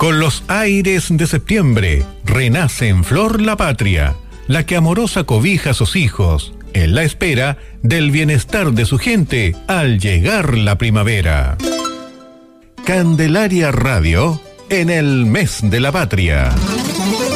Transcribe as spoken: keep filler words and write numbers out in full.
Con los aires de septiembre, renace en flor la patria, la que amorosa cobija a sus hijos, en la espera del bienestar de su gente al llegar la primavera. Candelaria Radio, en el mes de la patria.